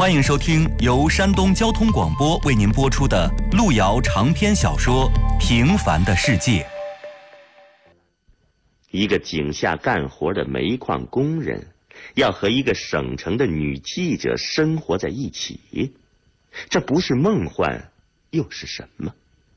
欢迎收听由山东交通广播为您播出的路遥长篇小说《平凡的世界》。 一个井下干活的煤矿工人，要和一个省城的女记者生活在一起，这不是梦幻，又是什么？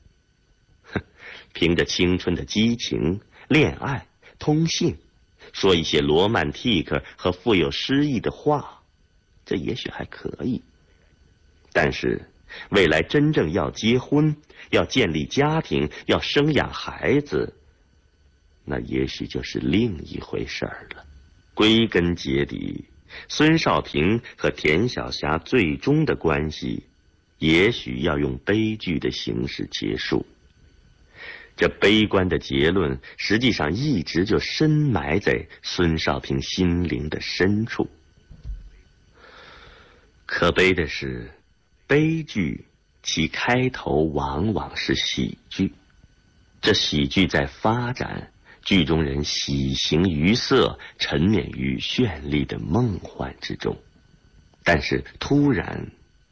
凭着青春的激情、恋爱、通信，说一些罗曼蒂克和富有诗意的话，这也许还可以。但是未来真正要结婚，要建立家庭，要生养孩子，那也许就是另一回事儿了。归根结底，孙少平和田晓霞最终的关系，也许要用悲剧的形式结束。这悲观的结论实际上一直就深埋在孙少平心灵的深处。可悲的是，悲剧其开头往往是喜剧，这喜剧在发展，剧中人喜形于色，沉湎于绚丽的梦幻之中。但是突然，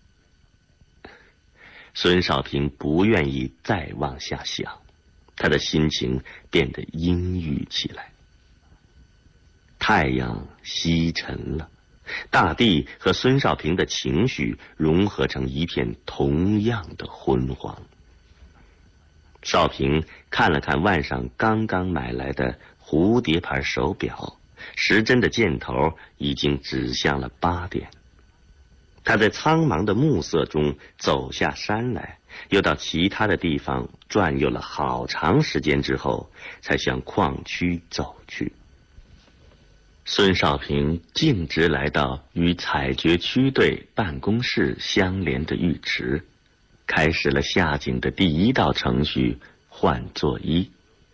孙少平不愿意再往下想，他的心情变得阴郁起来。太阳西沉了，大地和孙少平的情绪融合成一片同样的昏黄。少平看了看腕上刚刚买来的蝴蝶牌手表，时针的箭头已经指向了8点。他在苍茫的暮色中走下山来，又到其他的地方转悠了好长时间之后，才向矿区走去。孙少平径直来到与采掘区队办公室相连的浴池，开始了下井的第一道程序——换座衣。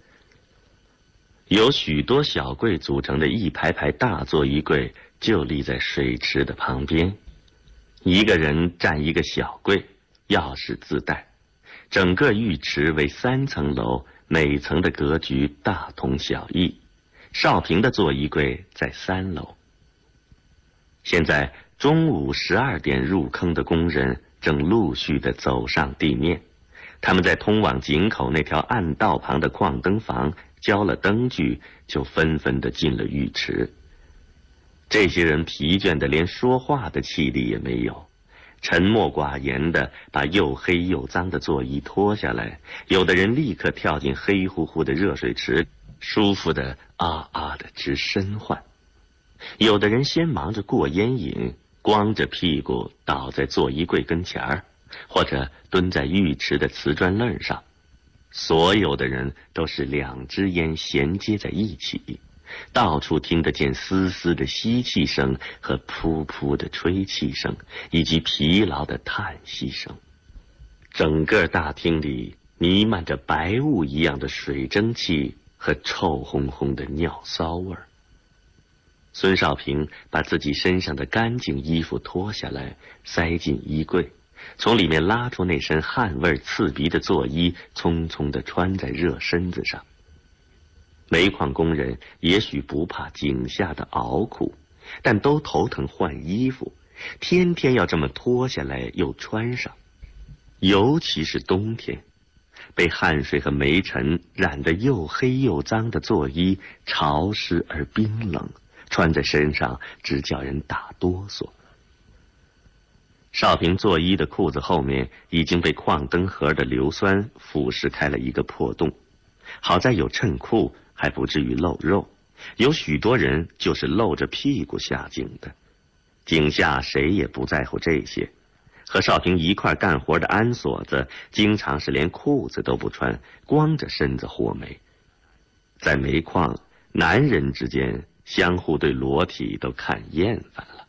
由许多小柜组成的一排排大座衣柜就立在水池的旁边，一个人占一个小柜，钥匙自带。整个浴池为3层楼，每层的格局大同小异。少平的座衣柜在3楼。现在中午12点入坑的工人正陆续地走上地面，他们在通往井口那条暗道旁的矿灯房交了灯具，就纷纷地进了浴池。这些人疲倦得连说话的气力也没有，沉默寡言地把又黑又脏的座衣脱下来，有的人立刻跳进黑乎乎的热水池，舒服的啊啊的直身唤。有的人先忙着过烟瘾，光着屁股倒在座衣柜跟前儿，或者蹲在浴池的瓷砖棱上。所有的人都是2支烟衔接在一起，到处听得见丝丝的吸气声和噗噗的吹气声，以及疲劳的叹息声。整个大厅里弥漫着白雾一样的水蒸气和臭烘烘的尿骚味儿。孙少平把自己身上的干净衣服脱下来，塞进衣柜，从里面拉出那身汗味刺鼻的座衣，匆匆地穿在热身子上。煤矿工人也许不怕井下的熬苦，但都头疼换衣服，天天要这么脱下来又穿上。尤其是冬天，被汗水和煤尘染得又黑又脏的座衣，潮湿而冰冷，穿在身上只叫人打哆嗦。少平座衣的裤子后面已经被矿灯盒的硫酸腐蚀开了一个破洞，好在有衬裤，还不至于露肉。有许多人就是露着屁股下井的，井下谁也不在乎这些。和少平一块干活的安锁子经常是连裤子都不穿，光着身子和煤。在煤矿，男人之间相互对裸体都看厌烦了。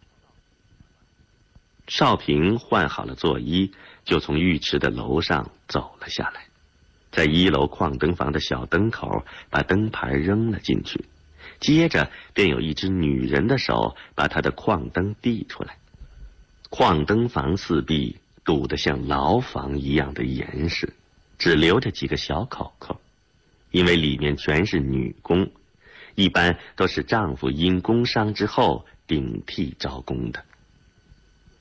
少平换好了座衣，就从浴池的楼上走了下来，在1楼矿灯房的小灯口把灯牌扔了进去，接着便有一只女人的手把她的矿灯递出来。矿灯房四壁堵得像牢房一样的严实，只留着几个小口口，因为里面全是女工，一般都是丈夫因工伤之后顶替招工的。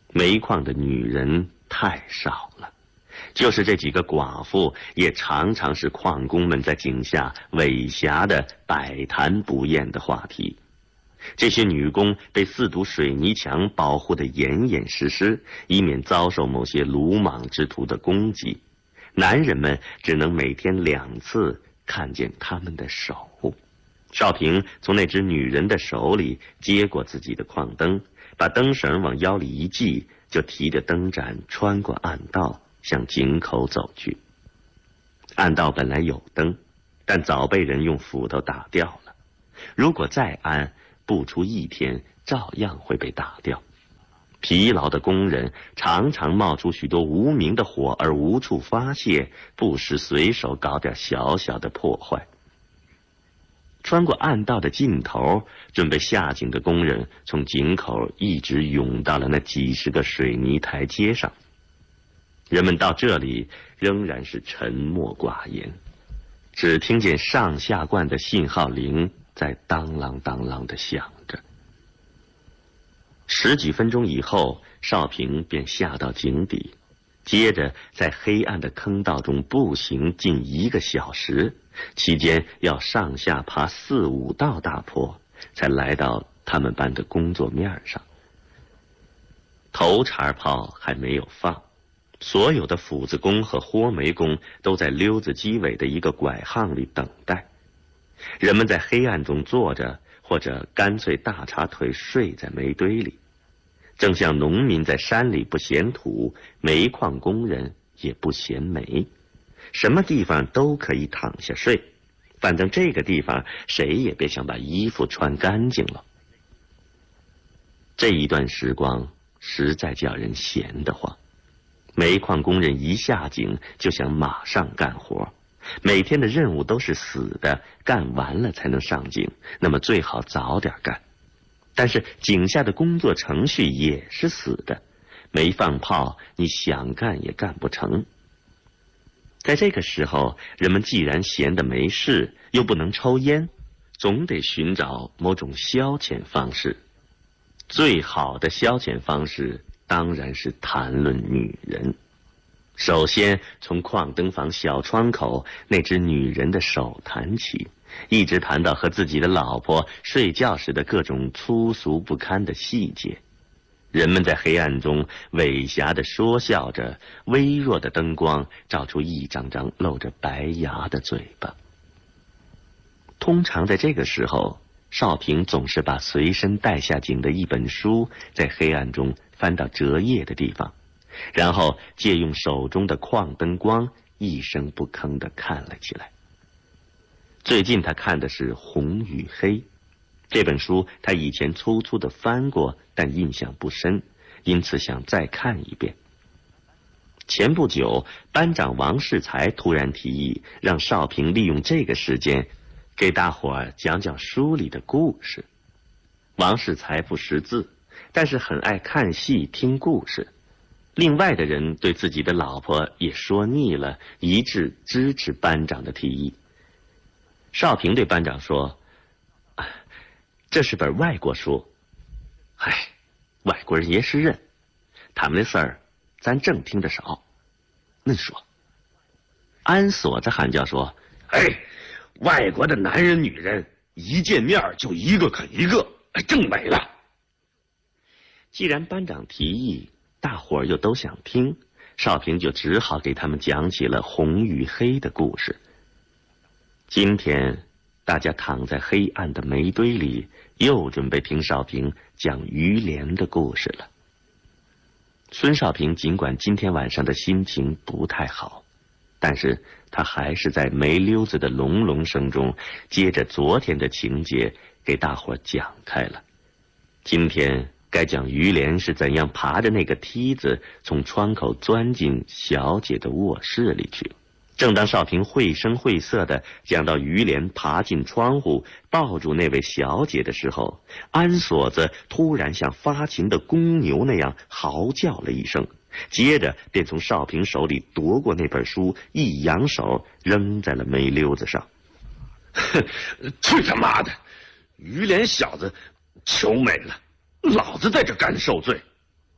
煤矿的女人太少了，就是这几个寡妇，也常常是矿工们在井下尾霞的百谈不厌的话题。这些女工被4堵水泥墙保护得严严实实，以免遭受某些鲁莽之徒的攻击。男人们只能每天2次看见他们的手。少平从那只女人的手里接过自己的矿灯，把灯绳往腰里一系，就提着灯盏穿过暗道向井口走去。暗道本来有灯，但早被人用斧头打掉了，如果再安，不出1天照样会被打掉。疲劳的工人常常冒出许多无名的火而无处发泄，不时随手搞点小小的破坏。穿过暗道的尽头，准备下井的工人从井口一直涌到了那几10个水泥台阶上。人们到这里仍然是沉默寡言，只听见上下贯的信号铃在当啷当啷地响着。10几分钟以后，少平便下到井底，接着在黑暗的坑道中步行近1个小时，期间要上下爬4、5道大坡，才来到他们班的工作面上。头茬炮还没有放，所有的斧子工和豁煤工都在溜子机尾的一个拐巷里等待。人们在黑暗中坐着，或者干脆大叉腿睡在煤堆里，正像农民在山里不嫌土，煤矿工人也不嫌煤，什么地方都可以躺下睡，反正这个地方谁也别想把衣服穿干净了。这一段时光实在叫人闲得慌。煤矿工人一下井就想马上干活，每天的任务都是死的，干完了才能上井，那么最好早点干。但是井下的工作程序也是死的，没放炮，你想干也干不成。在这个时候，人们既然闲得没事，又不能抽烟，总得寻找某种消遣方式。最好的消遣方式当然是谈论女人。首先从矿灯房小窗口那只女人的手谈起，一直谈到和自己的老婆睡觉时的各种粗俗不堪的细节。人们在黑暗中尾霞地说笑着，微弱的灯光照出一张张露着白牙的嘴巴。通常在这个时候，少平总是把随身带下井的一本书在黑暗中翻到折页的地方，然后借用手中的矿灯光一声不吭地看了起来。最近他看的是《红与黑》，这本书他以前粗粗地翻过，但印象不深，因此想再看一遍。前不久，班长王世才突然提议让少平利用这个时间给大伙儿讲讲书里的故事。王世才不识字，但是很爱看戏听故事。另外的人对自己的老婆也说腻了，一致支持班长的提议。少平对班长说：“这是本外国书。外国人也是人，他们的事儿咱正听得少。恁说。”安锁子喊叫说：“ 外国的男人女人一见面就一个啃一个，正美了。” 既然班长提议，大伙儿又都想听，少平就只好给他们讲起了红与黑的故事。今天大家躺在黑暗的煤堆里，又准备听少平讲于连的故事了。孙少平尽管今天晚上的心情不太好，但是他还是在煤溜子的隆隆声中，接着昨天的情节给大伙讲开了。今天该讲于连是怎样爬着那个梯子从窗口钻进小姐的卧室里去。正当少平绘声绘色地讲到于连爬进窗户抱住那位小姐的时候，安锁子突然像发情的公牛那样嚎叫了一声，接着便从少平手里夺过那本书，一扬手扔在了煤溜子上。 去他妈的！于连小子求美了，老子在这干受罪。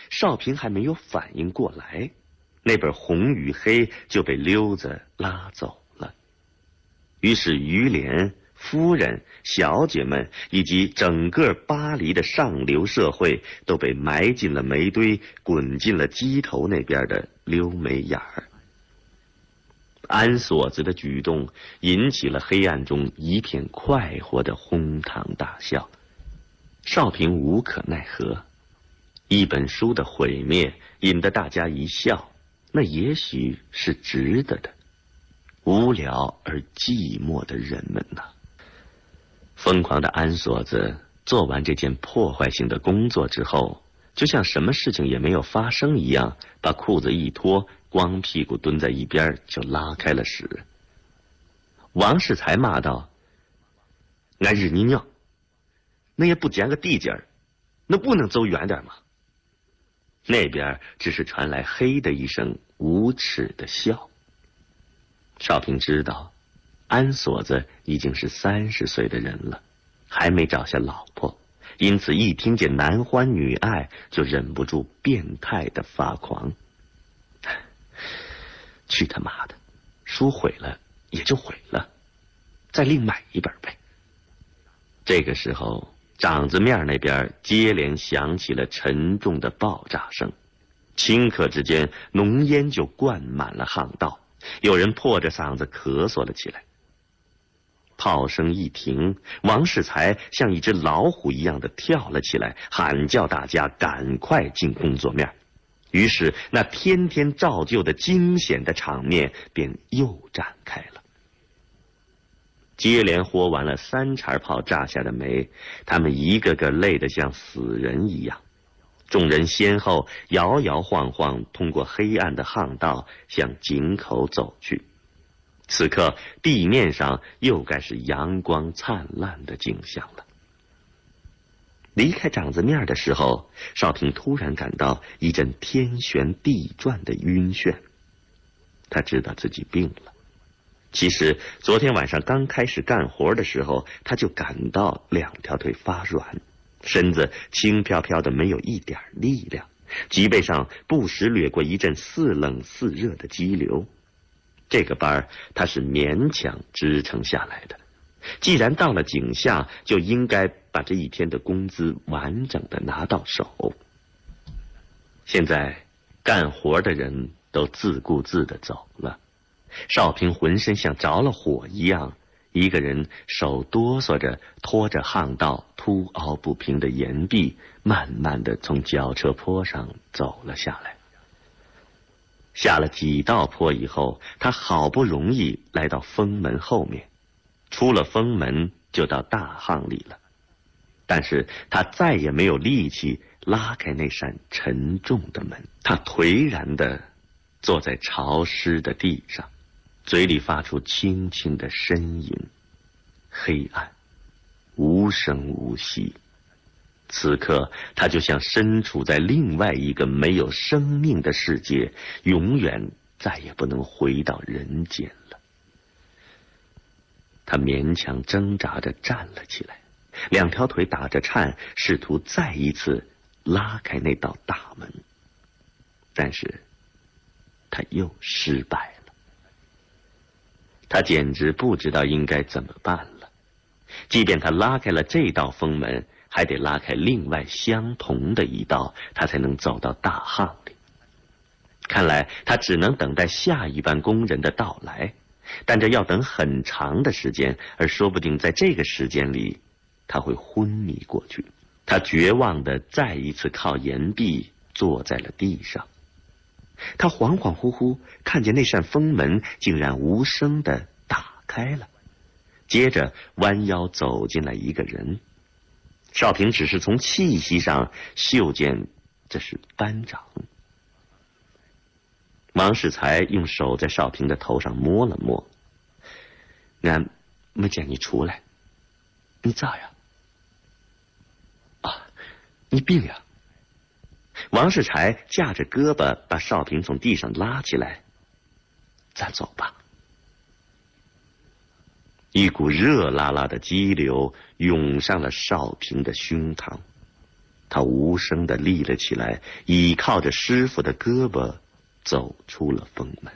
少平还没有反应过来，那本《红与黑》就被溜子拉走了。于是于连、夫人、小姐们以及整个巴黎的上流社会都被埋进了煤堆，滚进了鸡头那边的溜煤眼儿。安锁子的举动引起了黑暗中一片快活的哄堂大笑。少平无可奈何，一本书的毁灭引得大家一笑，那也许是值得的。无聊而寂寞的人们呐。疯狂的安锁子做完这件破坏性的工作之后，就像什么事情也没有发生一样，把裤子一脱，光屁股蹲在一边就拉开了屎。王世才骂道：“俺日你娘，那也不捡个地界儿，那不能走远点吗？”那边只是传来嘿的一声无耻的笑。少平知道安锁子已经是30岁的人了，还没找下老婆，因此一听见男欢女爱就忍不住变态的发狂。去他妈的，书毁了也就毁了，再另买一本呗。这个时候掌子面那边接连响起了沉重的爆炸声，顷刻之间浓烟就灌满了巷道，有人破着嗓子咳嗽了起来。炮声一停，王世才像一只老虎一样的跳了起来，喊叫大家赶快进工作面。于是那天天照旧的惊险的场面便又展开了。接连豁完了3茬炮炸下的煤，他们一个个累得像死人一样。众人先后摇摇晃晃通过黑暗的巷道向井口走去。此刻地面上又该是阳光灿烂的景象了。离开掌子面的时候，少平突然感到一阵天旋地转的晕眩。他知道自己病了。其实昨天晚上刚开始干活的时候，他就感到2条腿发软，身子轻飘飘的，没有一点力量，脊背上不时掠过一阵似冷似热的激流。这个班他是勉强支撑下来的，既然到了井下，就应该把这一天的工资完整的拿到手。现在干活的人都自顾自的走了，少平浑身像着了火一样，一个人手哆嗦着拖着巷道凸凹不平的岩壁，慢慢的从脚车坡上走了下来。下了几道坡以后，他好不容易来到封门后面，出了封门就到大巷里了。但是他再也没有力气拉开那扇沉重的门，他颓然地坐在潮湿的地上，嘴里发出轻轻的呻吟。黑暗，无声无息。此刻他就像身处在另外一个没有生命的世界，永远再也不能回到人间了。他勉强挣扎着站了起来，2条腿打着颤，试图再一次拉开那道大门，但是他又失败了。他简直不知道应该怎么办了。即便他拉开了这道封门，还得拉开另外相同的一道，他才能走到大巷里。看来他只能等待下一班工人的到来，但这要等很长的时间，而说不定在这个时间里他会昏迷过去。他绝望地再一次靠岩壁坐在了地上。他恍恍惚惚看见那扇封门竟然无声地打开了，接着弯腰走进来一个人。少平只是从气息上嗅见这是班长。王世才用手在少平的头上摸了摸。俺没见你出来，你咋呀？啊，你病呀？王世才架着胳膊把少平从地上拉起来。咱走吧。一股热辣辣的激流涌上了少平的胸膛， 他无声地立了起来，倚靠着师傅的胳膊，走出了封门。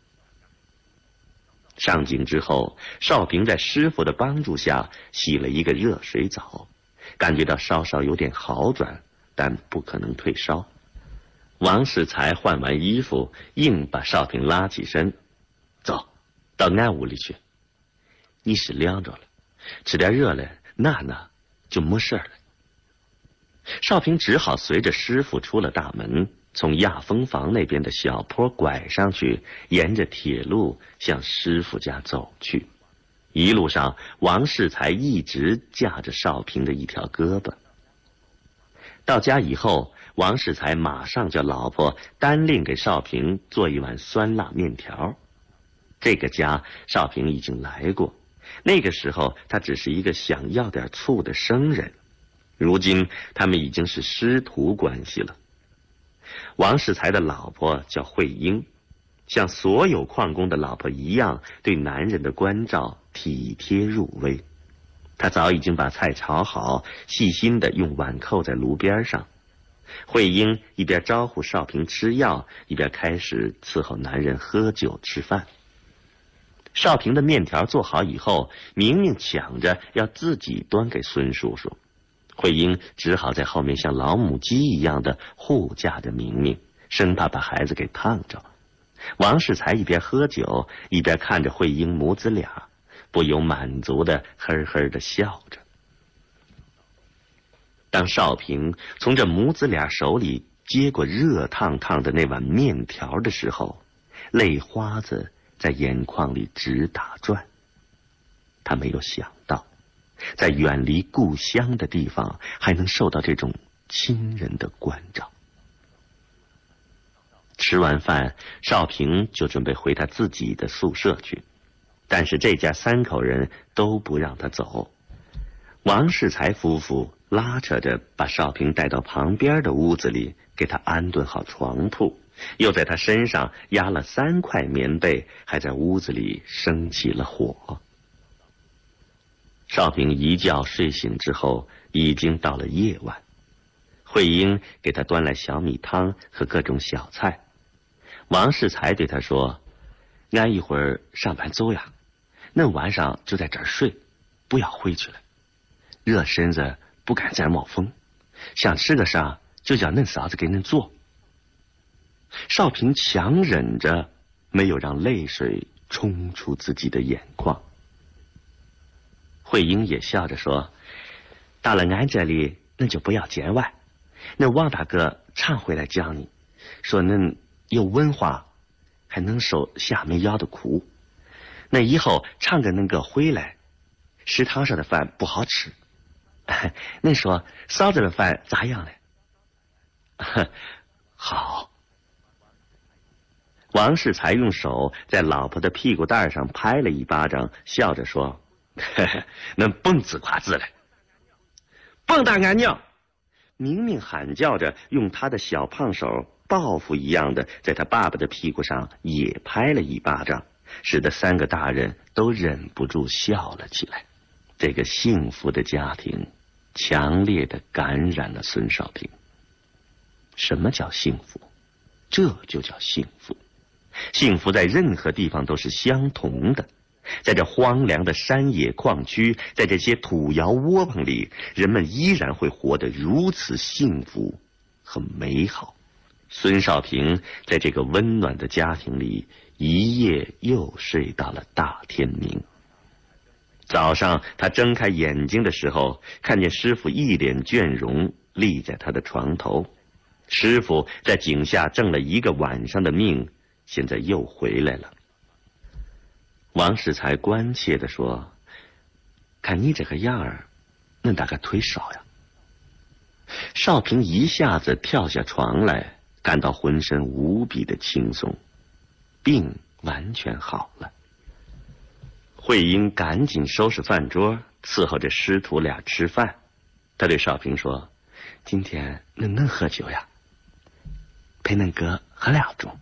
上井之后，少平在师傅的帮助下洗了一个热水澡，感觉到稍稍有点好转，但不可能退烧。王世才换完衣服，硬把少平拉起身，走，到俺屋里去。你是凉着了，吃点热了，那就没事了。少平只好随着师傅出了大门，从压风房那边的小坡拐上去，沿着铁路向师傅家走去。一路上，王世才一直架着少平的一条胳膊。到家以后，王世才马上叫老婆单另给少平做一碗酸辣面条。这个家少平已经来过，那个时候他只是一个想要点醋的生人，如今他们已经是师徒关系了。王世才的老婆叫慧英，像所有矿工的老婆一样，对男人的关照体贴入微。她早已经把菜炒好，细心地用碗扣在炉边上。慧英一边招呼少平吃药，一边开始伺候男人喝酒吃饭。少平的面条做好以后，明明抢着要自己端给孙叔叔，慧英只好在后面像老母鸡一样的护驾着明明，生怕把孩子给烫着。王世才一边喝酒，一边看着慧英母子俩，不由满足的呵呵的笑着。当少平从这母子俩手里接过热烫烫的那碗面条的时候，泪花子在眼眶里直打转。他没有想到，在远离故乡的地方还能受到这种亲人的关照。吃完饭，少平就准备回他自己的宿舍去，但是这家3口人都不让他走。王世才夫妇拉扯着把少平带到旁边的屋子里，给他安顿好床铺，又在他身上压了3块棉被，还在屋子里生起了火。少平一觉睡醒之后，已经到了夜晚。慧英给他端来小米汤和各种小菜。王世才对他说：“俺一会儿上班走呀，恁晚上就在这儿睡，不要回去了。热身子不敢再冒风，想吃个啥就叫恁嫂子给恁做。”少平强忍着没有让泪水冲出自己的眼眶。慧英也笑着说：“到了俺这里，恁就不要见外。那王大哥常回来讲你，说恁有文化，还能受下没药的苦。那以后常跟恁哥回来，食堂上的饭不好吃。恁说嫂子的饭咋样嘞？”好。王世才用手在老婆的屁股蛋上拍了一巴掌，笑着说：“恁甭自夸自来。”蹦跶俺娘！明明喊叫着，用他的小胖手报复一样的在他爸爸的屁股上也拍了一巴掌，使得3个大人都忍不住笑了起来。这个幸福的家庭强烈的感染了孙少平。什么叫幸福？这就叫幸福。幸福在任何地方都是相同的。在这荒凉的山野矿区，在这些土窑窝棚里，人们依然会活得如此幸福和美好。孙少平在这个温暖的家庭里一夜又睡到了大天明。早上他睁开眼睛的时候，看见师傅一脸倦容立在他的床头。师傅在井下挣了1个晚上的命，现在又回来了。王世才关切地说：“看你这个样儿，恁大概腿少呀。”少平一下子跳下床来，感到浑身无比的轻松，病完全好了。慧英赶紧收拾饭桌，伺候着师徒俩吃饭。他对少平说：“今天恁能喝酒呀？陪恁哥喝2盅。”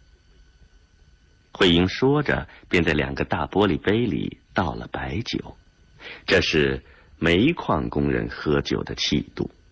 慧英说着，便在2个大玻璃杯里倒了白酒。这是煤矿工人喝酒的气度，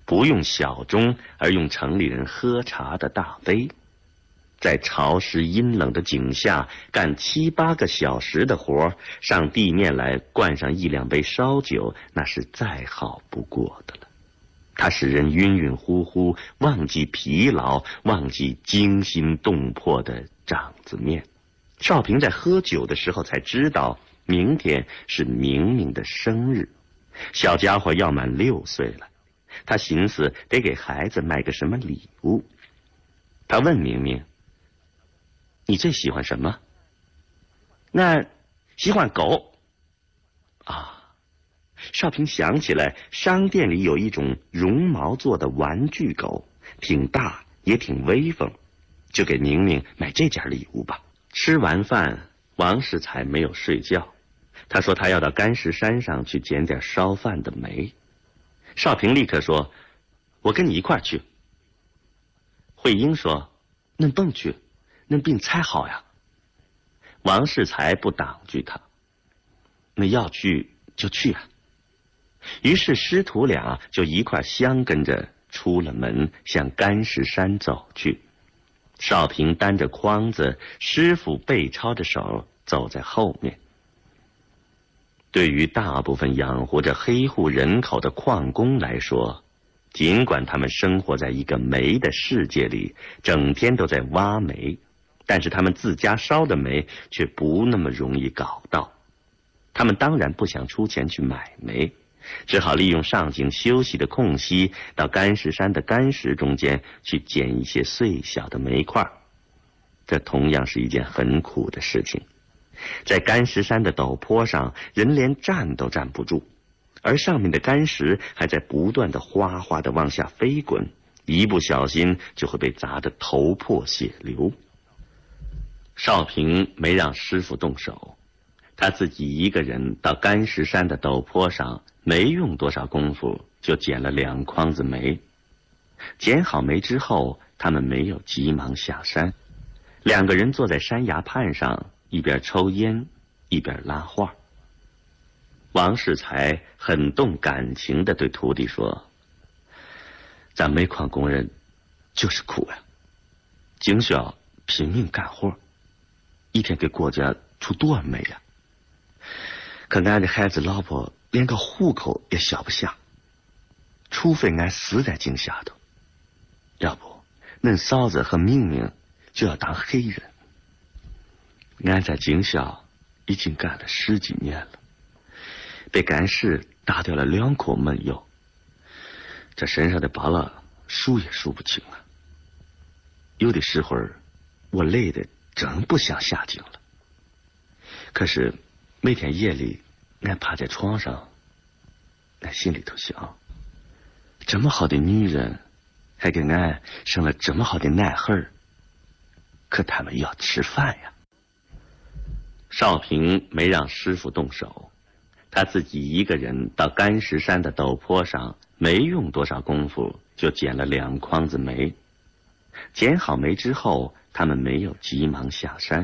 不用小盅，而用城里人喝茶的大杯。在潮湿阴冷的井下干7、8个小时的活，上地面来灌上1、2杯烧酒，那是再好不过的了。它使人晕晕乎乎，忘记疲劳，忘记惊心动魄的掌子面。少平在喝酒的时候才知道，明天是明明的生日，小家伙要满6岁了。他寻思得给孩子买个什么礼物。他问明明：“你最喜欢什么？”“那喜欢狗。”啊！少平想起来，商店里有一种绒毛做的玩具狗，挺大也挺威风，就给明明买这件礼物吧。吃完饭，王世才没有睡觉，他说他要到干石山上去捡点烧饭的煤。少平立刻说：“我跟你一块儿去。”慧英说：“恁甭去，恁病才好呀。”王世才不挡拒他：“那要去就去啊。”于是师徒俩就一块相跟着出了门，向干石山走去。少平担着筐子，师傅背抄着手走在后面。对于大部分养活着黑户人口的矿工来说，尽管他们生活在一个煤的世界里，整天都在挖煤，但是他们自家烧的煤却不那么容易搞到。他们当然不想出钱去买煤，只好利用上井休息的空隙，到干石山的干石中间去捡一些碎小的煤块。这同样是一件很苦的事情。在干石山的陡坡上，人连站都站不住，而上面的干石还在不断的哗哗的往下飞滚，一不小心就会被砸得头破血流。少平没让师傅动手，他自己一个人到干石山的陡坡上，没用多少功夫就捡了2筐子煤。捡好煤之后，他们没有急忙下山，2个人坐在山崖畔上，一边抽烟一边拉话。王世才很动感情地对徒弟说：“咱煤矿工人就是苦呀，净需要拼命干活，一天给国家出多少煤呀？可俺的孩子老婆连个户口也消不下，除非俺死在井下头，要不恁嫂子和明明就要当黑人。俺在井下已经干了10几年了，被干石打掉了2口门油，这身上的疤了数也数不清了。有的时候我累得真不想下井了，可是每天夜里俺趴在床上，俺心里头想，这么好的女人还给俺生了这么好的男孩，可他们要吃饭呀。少平没让师傅动手，他自己一个人到干石山的陡坡上，没用多少功夫就捡了2筐子煤。捡好煤之后，他们没有急忙下山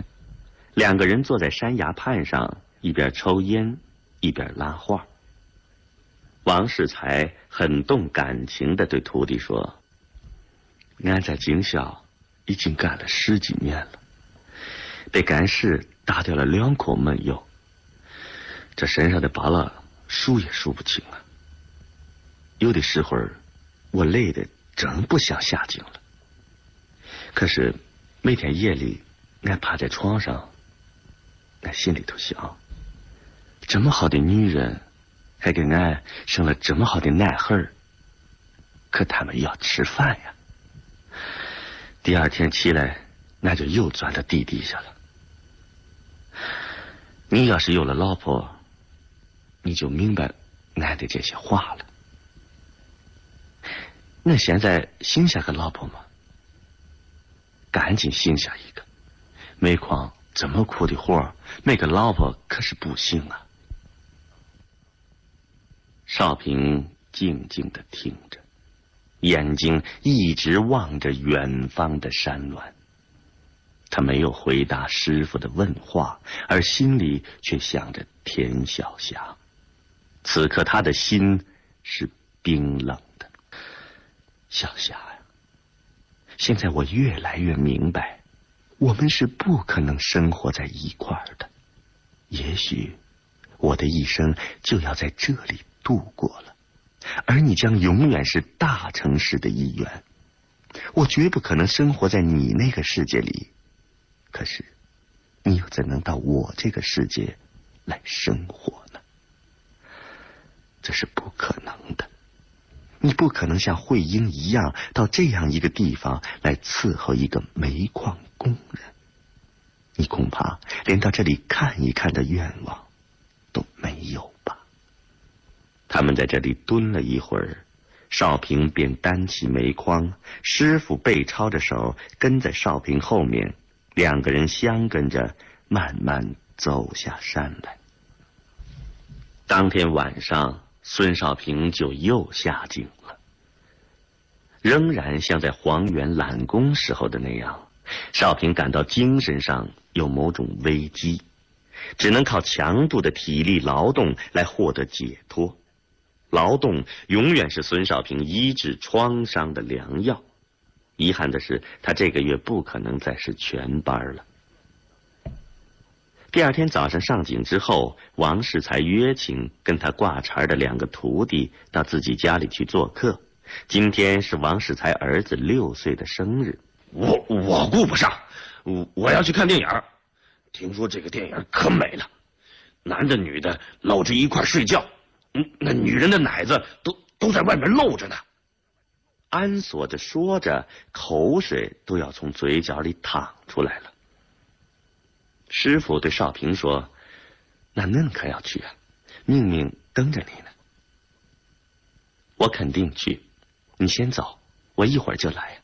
，2个人坐在山崖畔上，一边抽烟一边拉话。王世才很动感情地对徒弟说：“俺在井下已经干了10几年了，被干石打掉了2口门油，这身上的疤了数也数不清了。有的时候我累得真不想下井了，可是每天夜里俺趴在床上，俺心里头想，这么好的女人还给俺生了这么好的男孩，可他们要吃饭呀。第2天起来，那就又钻到地底下了。你要是有了老婆，你就明白俺的这些话了。那现在sinh下个老婆吗？赶紧sinh下一个，煤矿这么苦的活，没个老婆可是不行啊。”少平静静地听着，眼睛一直望着远方的山峦。他没有回答师傅的问话，而心里却想着田晓霞。此刻他的心是冰冷的。 小霞呀，现在我越来越明白，我们是不可能生活在一块儿的。也许我的一生就要在这里度过了，而你将永远是大城市的一员。我绝不可能生活在你那个世界里，可是你又怎能到我这个世界来生活呢？这是不可能的。你不可能像慧英一样到这样一个地方来伺候一个煤矿工人，你恐怕连到这里看一看的愿望都没有吧。他们在这里蹲了一会儿，少平便担起煤筐，师傅背抄着手跟在少平后面，两个人相跟着慢慢走下山来。当天晚上，孙少平就又下井了，仍然像在黄原揽功时候的那样，少平感到精神上有某种危机，只能靠强度的体力劳动来获得解脱。劳动永远是孙少平医治创伤的良药。遗憾的是，他这个月不可能再是全班了。第二天早上上井之后，王世才约请跟他挂茬的两个徒弟到自己家里去做客。今天是王世才儿子6岁的生日。 我顾不上，我要去看电影。听说这个电影可美了，男的女的搂着一块睡觉，那女人的奶子都在外面露着呢。 安锁着说着，口水都要从嘴角里淌出来了。师傅对少平说：“那恁可要去啊，命命等着你呢。”我肯定去，你先走，我一会儿就来。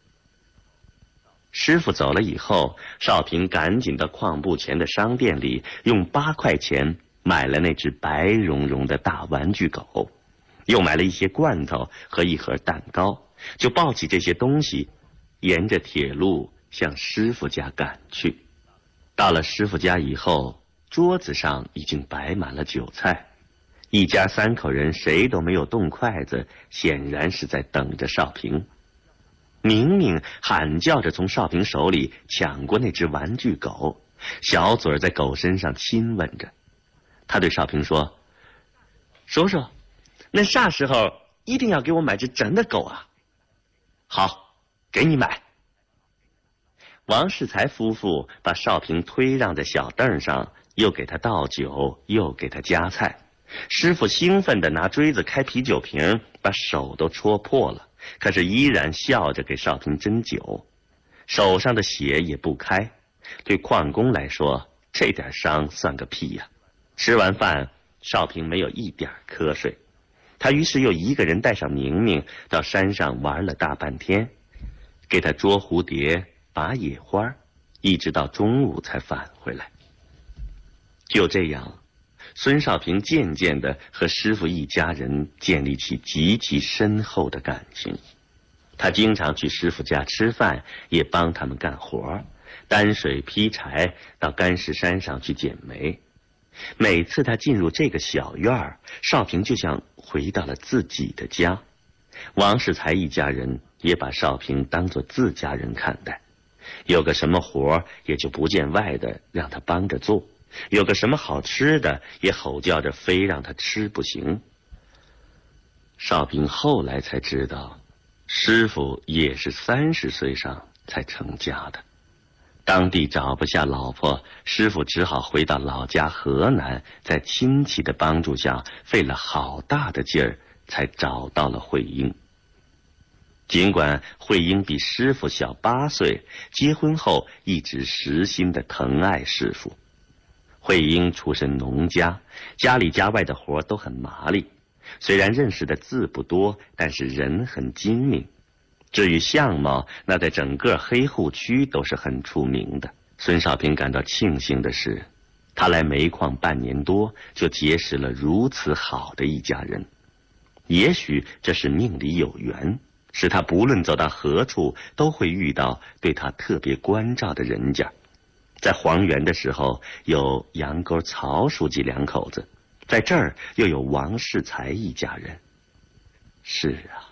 师傅走了以后，少平赶紧到矿部前的商店里，用8块钱买了那只白茸茸的大玩具狗，又买了一些罐头和一盒蛋糕，就抱起这些东西，沿着铁路向师傅家赶去。到了师傅家以后，桌子上已经摆满了酒菜，一家3口人谁都没有动筷子，显然是在等着少平。明明喊叫着从少平手里抢过那只玩具狗，小嘴在狗身上亲吻着。他对少平说：“叔叔，那啥时候一定要给我买只真的狗啊？”“好，给你买。”王世才夫妇把少平推让在小凳上，又给他倒酒，又给他夹菜。师傅兴奋地拿锥子开啤酒瓶，把手都戳破了，可是依然笑着给少平斟酒，手上的血也不开。对矿工来说，这点伤算个屁呀！吃完饭，少平没有一点瞌睡，他于是又一个人带上明明到山上玩了大半天，给他捉蝴蝶、拔野花，一直到中午才返回来。就这样，孙少平渐渐地和师傅一家人建立起极其深厚的感情。他经常去师傅家吃饭，也帮他们干活，担水劈柴，到干石山上去捡煤。每次他进入这个小院儿，少平就像回到了自己的家。王世才一家人也把少平当作自家人看待，有个什么活也就不见外的让他帮着做，有个什么好吃的也吼叫着非让他吃不行。少平后来才知道，师傅也是30岁上才成家的。当地找不下老婆，师傅只好回到老家河南，在亲戚的帮助下费了好大的劲儿才找到了慧英。尽管慧英比师傅小8岁，结婚后一直实心的疼爱师傅。慧英出身农家，家里家外的活都很麻利，虽然认识的字不多，但是人很精明。至于相貌，那在整个黑户区都是很出名的。孙少平感到庆幸的是，他来煤矿半年多，就结识了如此好的一家人。也许这是命里有缘，使他不论走到何处，都会遇到对他特别关照的人家。在黄原的时候，有杨沟曹书记2口子，在这儿又有王世才一家人。是啊，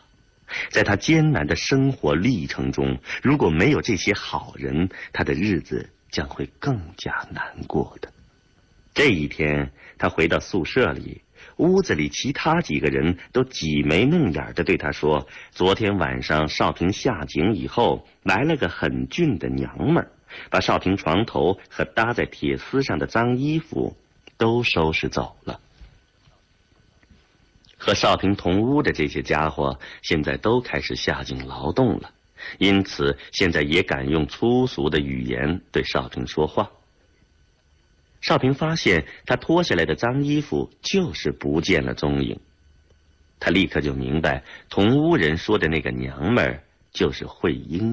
在他艰难的生活历程中，如果没有这些好人，他的日子将会更加难过的。这一天，他回到宿舍里，屋子里其他几个人都挤眉弄眼地对他说，昨天晚上少平下井以后，来了个很俊的娘们儿，把少平床头和搭在铁丝上的脏衣服都收拾走了。和少平同屋的这些家伙现在都开始下井劳动了，因此现在也敢用粗俗的语言对少平说话。少平发现他脱下来的脏衣服就是不见了踪影，他立刻就明白同屋人说的那个娘们儿就是慧英。